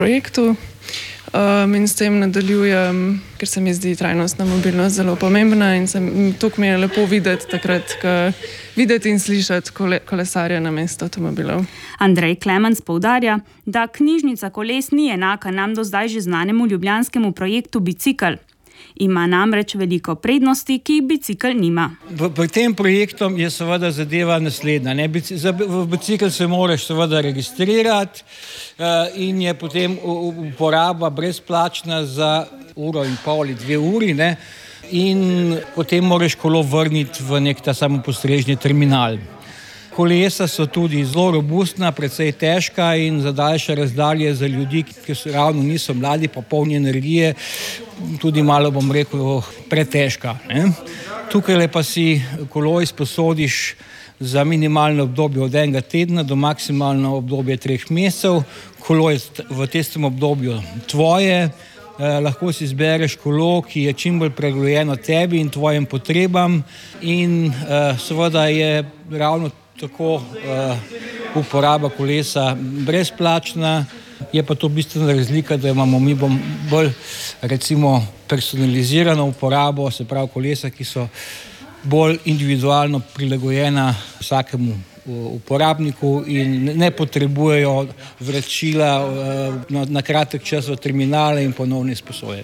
projektu. In s tem nadaljujem, ker se mi zdi trajnostna mobilnost zelo pomembna in tukaj mi je lepo videti in slišati kolesarje namesto avtomobilov. Andrej Klemenc poudarja, da knjižnica koles ni enaka nam do zdaj že znanemu ljubljanskemu projektu Bicikel. Ima namreč veliko prednosti, ki jih bicikel nima. Pri tem projektu je seveda zadeva naslednja. V bicikel se moraš seveda registrirati in je potem uporaba brezplačna za 1,5 ali 2 uri, ne? In potem moraš kolo vrniti v nek ta samopostrežni terminal. Kolesa so tudi zelo robustna, precej težka in za daljše razdalje za ljudi, ki ravno niso mladi, pa polni energije, tudi malo, bom rekel, pretežka. Tukaj pa si kolo izposodiš za minimalno obdobje od 1 tedna do maksimalno obdobje 3 mesecev. Kolo je v tistem obdobju tvoje, lahko si izbereš kolo, ki je čim bolj prilagojeno tebi in tvojim potrebam in seveda je ravno tako uporaba kolesa brezplačna. Je pa to bistvena razlika, da imamo mi bolj recimo personalizirano uporabo, se pravi kolesa, ki so bolj individualno prilagojena vsakemu uporabniku in ne potrebujejo vračila na kratek čas v terminale in ponovne izposoje.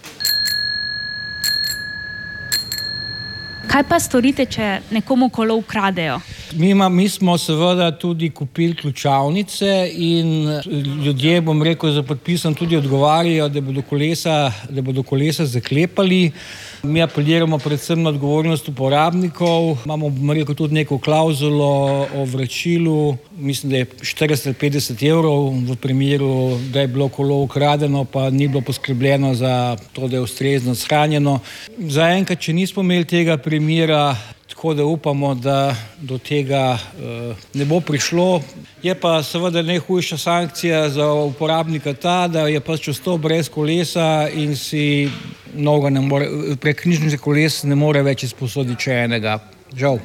Kaj pa storite, če nekomu kolo ukradejo? Mi smo seveda tudi kupili ključavnice in ljudje, bom rekel, za podpisom tudi odgovarjajo, da bodo kolesa zaklepali. Mi apeliramo predvsem na odgovornost uporabnikov. Imamo, bom rekel, tudi neko klauzulo o vračilu. Mislim, da je 40-50 evrov v primeru, da je bilo kolo ukradeno, pa ni bilo poskrbljeno za to, da je ustrezno shranjeno. Zaenkrat, če nismo imeli tega primera, tako da upamo, da do tega ne bo prišlo. Je pa seveda najhujša sankcija za uporabnika ta, da je pač ostal brez kolesa in si prek knjižnice koles ne more več izposoditi še enega. Žal.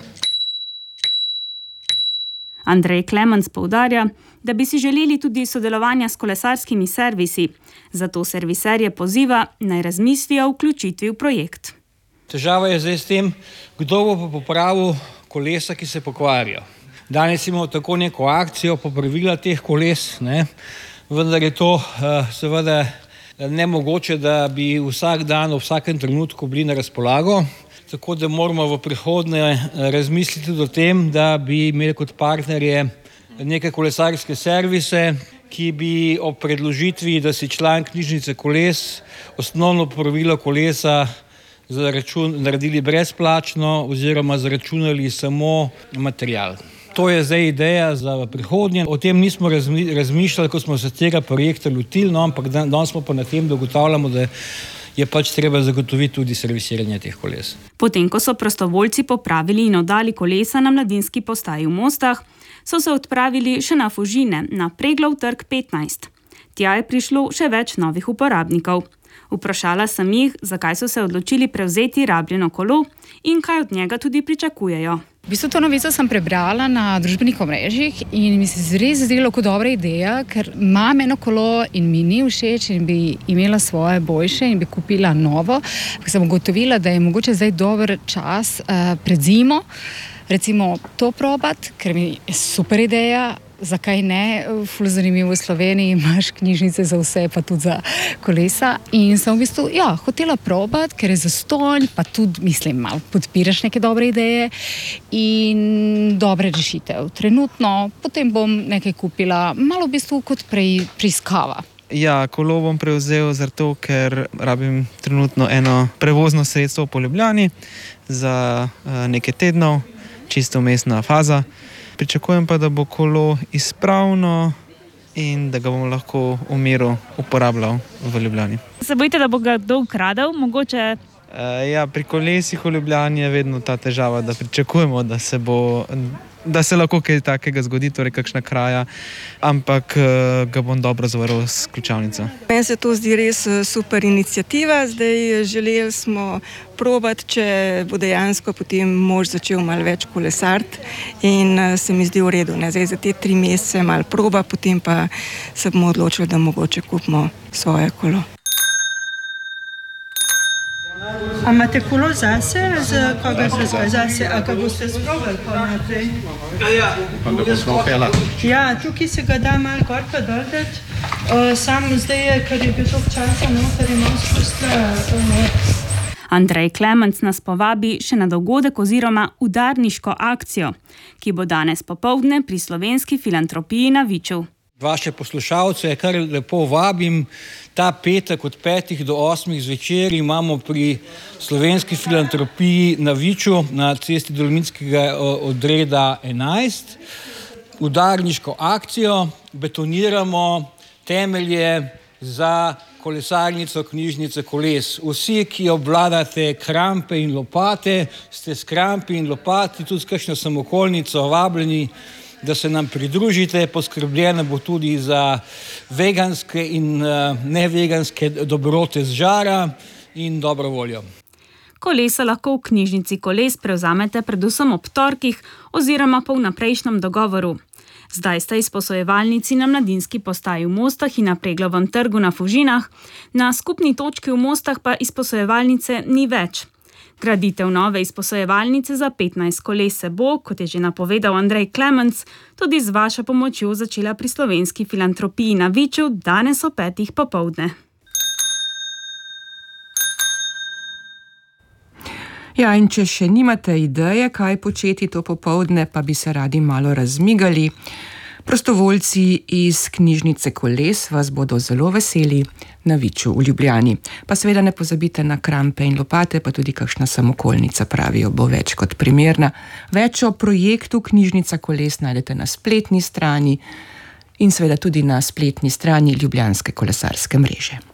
Andrej Klemenc poudarja, da bi si želeli tudi sodelovanja s kolesarskimi servisi. Zato serviserje poziva, naj razmislijo o vključitvi v projekt. Težava je zdaj s tem, kdo bo pa popravil kolesa, ki se pokvarijo. Danes imamo tako neko akcijo popravila teh koles, ne? Vendar je to seveda nemogoče, da bi vsak dan, v vsakem trenutku bili na razpolago. Tako da moramo v prihodnje razmisliti o tem, da bi imeli kot partnerje neke kolesarske servise, ki bi ob predložitvi, da si član knjižnice koles, osnovno popravilo kolesa za račun naredili brezplačno oziroma zaračunali samo material. To je zdaj ideja za prihodnje. O tem nismo razmišljali, ko smo se tega projekta lotili, ampak danes smo pa na tem, da ugotavljamo, da je pač treba zagotoviti tudi servisiranje teh koles. Potem, ko so prostovoljci popravili in oddali kolesa na mladinski postaji v Mostah, so se odpravili še na Fužine, na Preglov trg 15. Tja je prišlo še več novih uporabnikov. Vprašala sem jih, zakaj so se odločili prevzeti rabljeno kolo in kaj od njega tudi pričakujejo. V bistvu to novico sem prebrala na družbenih omrežjih in mi se res zdelo kot dobra ideja, ker imam eno kolo in mi ni všeč in bi imela svoje boljše in bi kupila novo. Sem ugotovila, da je mogoče zdaj dober čas pred zimo, recimo to probati, ker mi je super ideja. Zakaj ne? Ful zanimivo, v Sloveniji imaš knjižnice za vse, pa tudi za kolesa. In sem v bistvu, hotela probati, ker je zastonj, pa tudi, malo podpiraš neke dobre ideje in dobre rešitev. Trenutno, potem bom nekaj kupila, malo v bistvu kot preiskava. Ja, kolo bom prevzel zato, ker rabim trenutno eno prevozno sredstvo po Ljubljani za nekaj tednov, čisto vmesna faza. Pričakujem pa, da bo kolo izpravno in da ga bom lahko v miru uporabljal v Ljubljani. Se bojite, da bo ga kdo ukradel? Mogoče? Pri kolesih v Ljubljani je vedno ta težava, da pričakujemo, da se bo da se lahko kaj takega zgodi, torej kakšna kraja, ampak ga bom dobro zavaroval s ključavnico. Meni se to zdi res super iniciativa. Zdaj želeli smo probati, če bo dejansko potem mož začel malo več kolesariti in se mi zdi v redu. Zdaj za te 3 mesece malo proba, potem pa se bomo odločili, da mogoče kupimo svoje kolo. A imate kolo zase, za koga zase, a ga boste sprobali pa naprej? Pa ga bo smo pelati. Ja, tukaj se ga da malo gor pa dol dati. Sam zdaj je, ker je bil toliko časa noter, imam spustila. Andrej Klemenc nas povabi še na dogodek oziroma udarniško akcijo, ki bo danes popoldne pri Slovenski filantropiji na Viču. Vaše poslušalce kar lepo vabim. Ta petek od 5 do 8 zvečer imamo pri Slovenski filantropiji na Viču na cesti Dolomitskega odreda 11 udarniško akcijo. Betoniramo temelje za kolesarnico knjižnice koles. Vsi, ki obvladate krampe in lopate, ste s krampi in lopati, tudi s kakšno samokolnico vabljeni, da se nam pridružite. Poskrbljeno bo tudi za veganske in neveganske dobrote z žara in dobro voljo. Kolesa lahko v knjižnici koles prevzamete predvsem ob torkih oziroma po vnaprejšnjem dogovoru. Zdaj sta izposojevalnici na Mladinski postaji v Mostah in na Preglovem trgu na Fužinah, na skupni točki v Mostah pa izposojevalnice ni več. Graditev nove izposojevalnice za 15 koles se bo, kot je že napovedal Andrej Klemenc, tudi z vašo pomočjo začela pri Slovenski filantropiji na Viču danes ob 5 popoldne. Ja, in če še nimate ideje, kaj početi to popoldne, pa bi se radi malo razmigali, prostovoljci iz knjižnice koles vas bodo zelo veseli na Viču v Ljubljani. Pa seveda ne pozabite na krampe in lopate, pa tudi kakšna samokolnica, pravijo, bo več kot primerna. Več o projektu Knjižnica koles najdete na spletni strani in seveda tudi na spletni strani Ljubljanske kolesarske mreže.